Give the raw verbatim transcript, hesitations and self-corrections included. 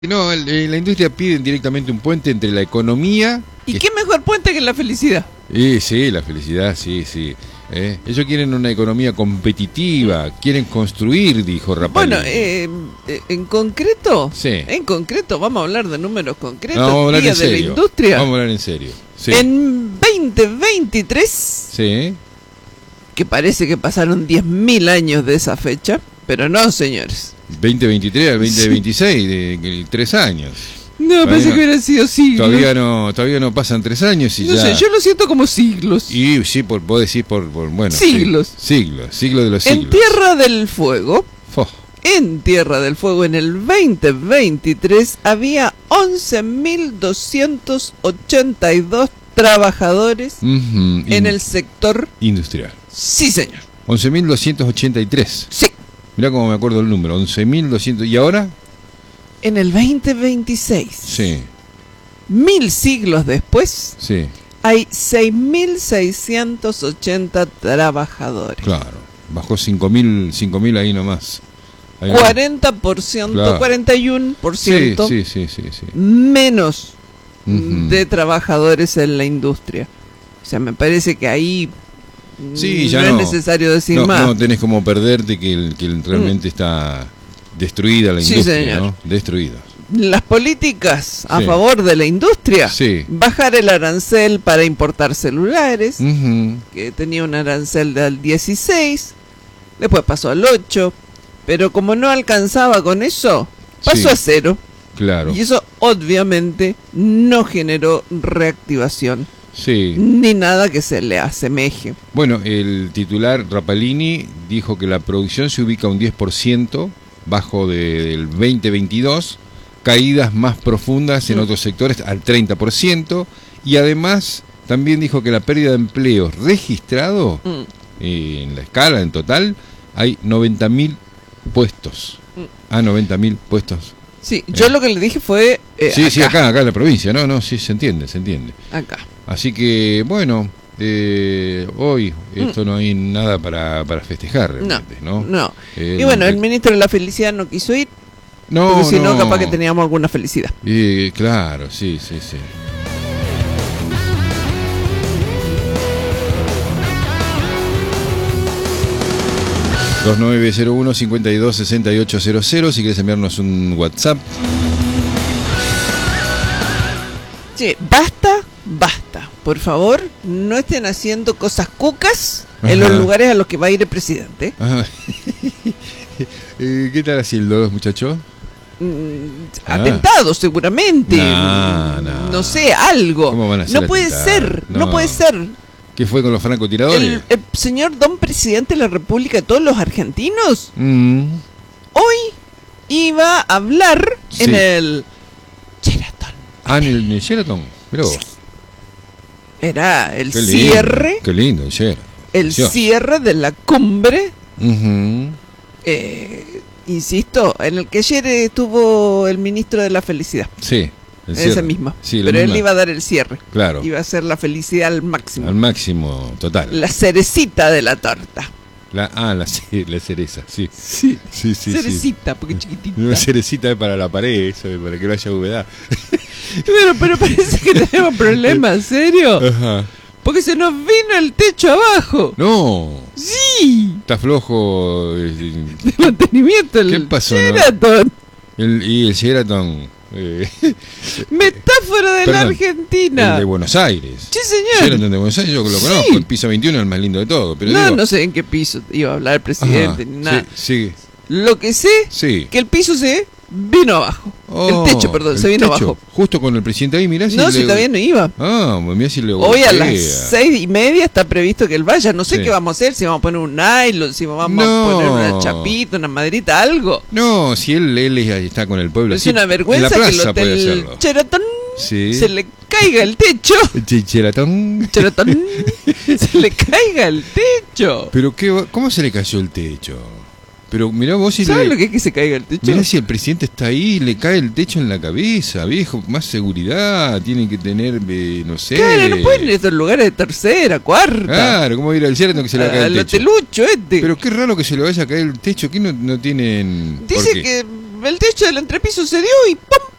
No, el- eh, la industria pide directamente un puente entre la economía... ¿Y que- qué mejor puente que la felicidad? Eh, sí, la felicidad, sí, sí. Eh, ellos quieren una economía competitiva, quieren construir, dijo Rapalini. Bueno, eh, eh, en concreto, Sí. en concreto, vamos a hablar de números concretos, No, vamos a hablar Día en de la serio. industria. Vamos a hablar en serio. Sí. En veinte veintitrés, Sí. que parece que pasaron diez mil años de esa fecha, pero no, señores. veinte veintitrés al veinte veintiséis, de, de tres años. No, pensé Bueno, que hubieran sido siglos. Todavía no, todavía no pasan tres años y no ya. sé, yo lo siento como siglos. Y sí, por, vos decís por, por bueno. Siglos. Sí, siglos, siglos de los En siglos. Tierra del Fuego, Fo. en Tierra del Fuego, en el veinte veintitrés, había once mil doscientos ochenta y dos trabajadores Ujú, en in- el sector. industrial. Sí, señor. once mil doscientos ochenta y tres. Sí. Mirá cómo me acuerdo el número, once mil doscientos. ¿Y ahora? En el veinte veintiséis, Sí, mil siglos después, sí, hay seis mil seiscientos ochenta trabajadores. claro. Bajó cinco mil ahí nomás. Ahí nomás. cuarenta por ciento, Claro. cuarenta y uno por Sí, ciento sí, sí, sí, sí. menos Ujú. de trabajadores en la industria. O sea, me parece que ahí Sí, mm, ya no, no. es necesario decir No, más. no tenés como perderte que, el- que el- realmente está destruida la Sí, industria, señor. ¿no? Destruida. Las políticas a Sí. favor de la industria: Sí. bajar el arancel para importar celulares, Ujú. que tenía un arancel del dieciséis, después pasó al ocho, pero como no alcanzaba con eso, pasó Sí. a cero. Claro. Y eso obviamente no generó reactivación, Sí. ni nada que se le asemeje. Bueno, el titular Rapalini dijo que la producción se ubica un diez por ciento bajo de- del veinte veintidós, caídas más profundas en Mm. otros sectores al treinta por ciento, y además también dijo que la pérdida de empleos registrado Mm. eh, en la escala, en total, hay noventa mil puestos. Mm. Ah, noventa mil puestos. Sí, yo Eh. lo que le dije fue eh, sí, acá, sí, acá, acá en la provincia, no, no, sí, se entiende, se entiende. acá. Así que, bueno, eh, hoy esto no hay nada para, para festejar realmente, ¿no? No. Eh, Y bueno, no, el ministro de la Felicidad no quiso ir, no, porque si no, no. capaz que teníamos alguna felicidad. Eh, claro, sí, sí, sí. dos nueve cero uno, cinco dos seis ocho cero cero, si quieres enviarnos un WhatsApp. Che, basta, basta. Por favor, no estén haciendo cosas cucas en los Ajá. lugares a los que va a ir el presidente. Ah. Eh, ¿Qué tal haciendo los muchachos? Mm, Ah. Atentados, seguramente. No, Mm, no. No sé, algo. ¿Cómo van a ser no puede atentados? ser, no. No. puede ser. ¿Qué fue con los francotiradores? El, el señor don presidente de la República de todos los argentinos Mm, hoy iba a hablar Sí. en el Sheraton. Ah, en el, en el Sheraton. Mirá vos. Era el Qué lindo, cierre, Qué lindo el Sheraton. el Precioso. cierre de la cumbre, Ujú. eh, insisto, en el que ayer estuvo el ministro de la Felicidad. Sí. el Esa cierre. misma. Sí, la Pero él misma. iba a dar el cierre. Claro. Iba a hacer la felicidad al máximo. Al máximo total. La cerecita de la torta. La, ah, la, ce- la cereza, sí. Sí. Sí, sí, Cerecita, porque chiquitita. sí. Una cerecita es para la pared, eso, para que no haya humedad. Pero, pero parece que tenemos problemas, ¿en serio? Ajá. Porque se nos vino el techo abajo. No, Sí. está flojo. eh, De mantenimiento. El ¿Qué pasó, no? Sheraton. El, y el Sheraton. eh, Metáfora de la Perdón, Argentina. el de Buenos Aires. Sí, señor. Sheraton de Buenos Aires, yo lo Sí. conozco. El piso veintiuno es el más lindo de todo. Pero no, digo, no sé en qué piso iba a hablar el presidente ajá, ni nada. Sí, Lo que sé, sí. sí. que el piso se vino abajo. Oh, el techo, perdón, el se vino techo. abajo. Justo con el presidente ahí, mirá si No, le- si todavía no iba. Ah, mirá si le Hoy a las golpea. seis y media está previsto que él vaya. No sé Sí. qué vamos a hacer, si vamos a poner un nylon, si vamos No. a poner una chapita, una maderita, algo. No, si él, él está con el pueblo. Es sí, una vergüenza en la que el plaza puede hotel hacerlo. Sheraton Sí. se le caiga el techo. Ch- Sheraton. Sheraton, se le caiga el techo. Pero qué, va- ¿cómo se le cayó el techo? Pero mirá vos si ¿Sabes le, lo que es que se caiga el techo? mirá si el presidente está ahí, le cae el techo en la cabeza, viejo, más seguridad, tienen que tener, eh, no sé. Claro, no pueden ir a estos lugares de tercera, cuarta. Claro, ¿cómo ir al Sheraton que se le cae el Al techo? hotelucho este. Pero qué raro que se le vaya a caer el techo, que no, no tienen... ¿por Dice qué? que el techo del entrepiso se dio y